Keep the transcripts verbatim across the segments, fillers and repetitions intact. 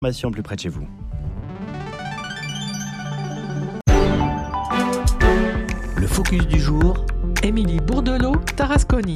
Information plus près de chez vous. Le focus du jour. Émilie Bourdelot-Tarasconi.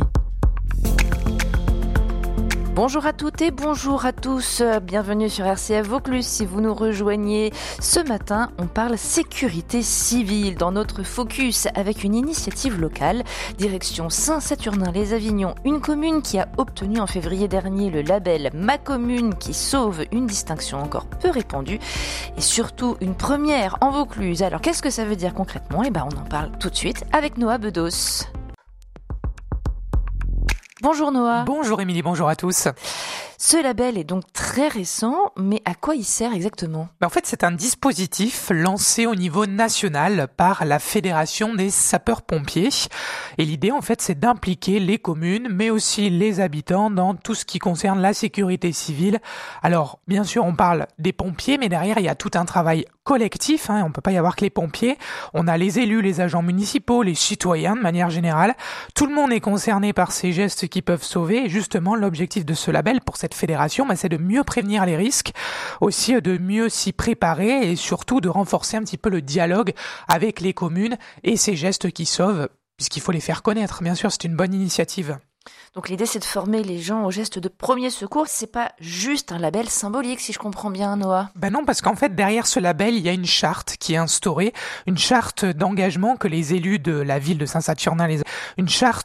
Bonjour à toutes et bonjour à tous, bienvenue sur R C F Vaucluse. Si vous nous rejoignez ce matin, on parle sécurité civile dans notre focus avec une initiative locale, direction Saint-Saturnin-les-Avignon, une commune qui a obtenu en février dernier le label Ma Commune qui sauve, une distinction encore peu répandue et surtout une première en Vaucluse. Alors qu'est-ce que ça veut dire concrètement ? Eh ben on en parle tout de suite avec Noah Bedos. Bonjour Noah. Bonjour Émilie, bonjour à tous. Ce label est donc très récent, mais à quoi il sert exactement ? En fait, c'est un dispositif lancé au niveau national par la Fédération des sapeurs-pompiers. Et l'idée, en fait, c'est d'impliquer les communes, mais aussi les habitants dans tout ce qui concerne la sécurité civile. Alors, bien sûr, on parle des pompiers, mais derrière, il y a tout un travail collectif. Hein, on ne peut pas y avoir que les pompiers. On a les élus, les agents municipaux, les citoyens de manière générale. Tout le monde est concerné par ces gestes qui peuvent sauver. Et justement, l'objectif de ce label pour cette fédération, bah, c'est de mieux prévenir les risques, aussi de mieux s'y préparer et surtout de renforcer un petit peu le dialogue avec les communes et ces gestes qui sauvent, puisqu'il faut les faire connaître. Bien sûr, c'est une bonne initiative. Donc l'idée, c'est de former les gens aux gestes de premier secours. C'est pas juste un label symbolique, si je comprends bien, Noah. Ben non, parce qu'en fait, derrière ce label, il y a une charte qui est instaurée, une charte d'engagement que les élus de la ville de Saint-Saturnin, les... une charte